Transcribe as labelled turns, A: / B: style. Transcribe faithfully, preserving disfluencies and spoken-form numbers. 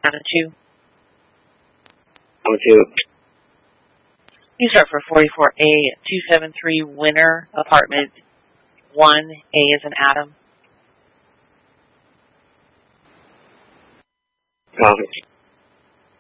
A: Anna two.
B: Anna two.
A: You start for forty-four A two seven three Winter Apartment one. A is an Adam.
B: Copy.